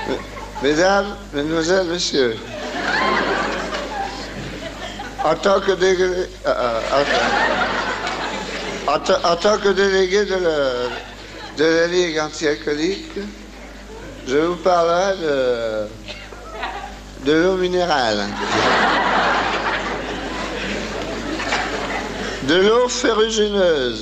Mesdames, mesdemoiselles, messieurs, en tant que délégué, en tant que délégué de la Ligue anti-alcoolique, je vous parlerai de l'eau minérale. De l'eau ferrugineuse.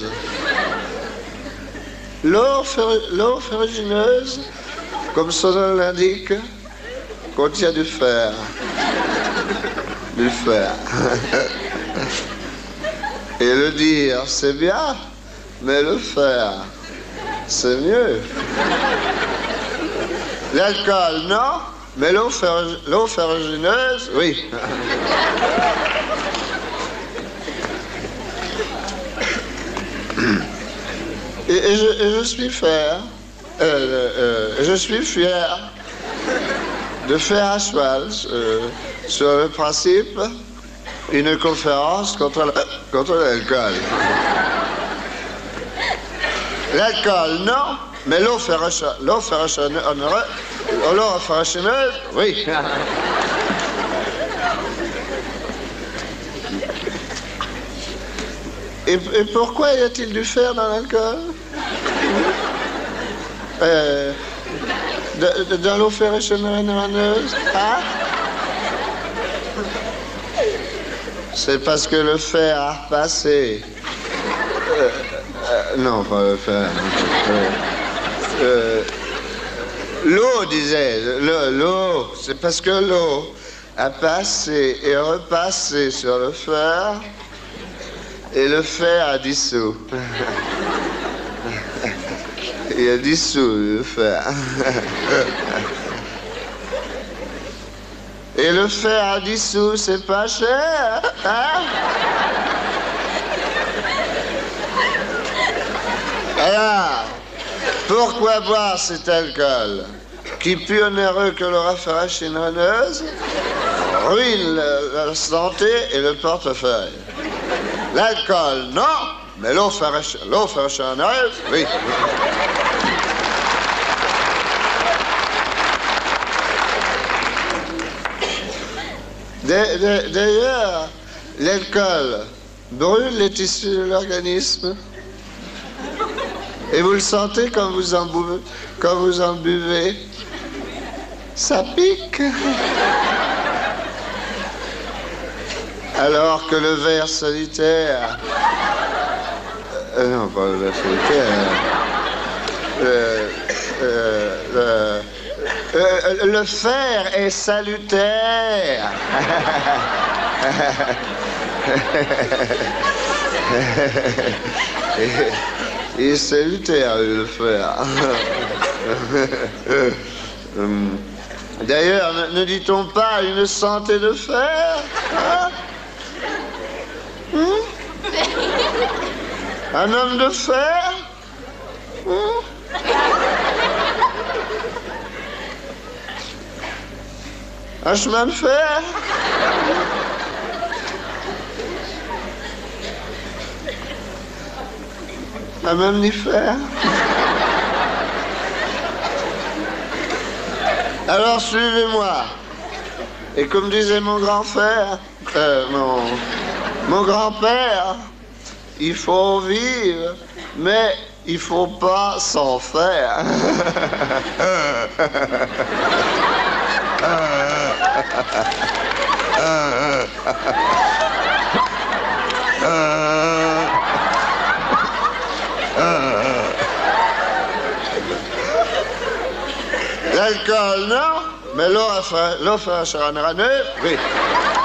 L'eau ferrugineuse, comme son nom l'indique, contient du fer. Du fer. Et le dire, c'est bien, mais le faire, c'est mieux. L'alcool, non, mais l'eau ferrugineuse, oui. Et je suis fier, de faire à cheval sur le principe une conférence contre l'alcool. L'alcool, non, mais l'eau ferrugineuse, oui. Et pourquoi y a-t-il du fer dans l'alcool? Dans l'eau ferrugineuse, hein? C'est parce que le fer a repassé. Non, pas le fer. L'eau, disait. L'eau, c'est parce que l'eau a passé et repassé sur le fer et le fer a dissous. Il a dissous le fer. Et le fer à dissous, c'est pas cher, hein? Alors, pourquoi boire cet alcool qui, plus onéreux que le rafraîchineuse, ruine la santé et le portefeuille? L'alcool, non, mais l'eau ferrugineuse, oui. D'ailleurs, l'alcool brûle les tissus de l'organisme. Et vous le sentez quand vous en buvez. Ça pique. Alors que le verre solitaire... non, pas le verre solitaire. Le fer est salutaire. Il est salutaire, le fer. D'ailleurs, ne dit-on pas une santé de fer, hein? Un homme de fer, un chemin de fer. Un mammifère. Alors suivez-moi. Et comme disait mon grand-père, mon grand-père, il faut vivre, mais il faut pas s'en faire. L'alcool, non, mais l'eau ferrugineuse, oui.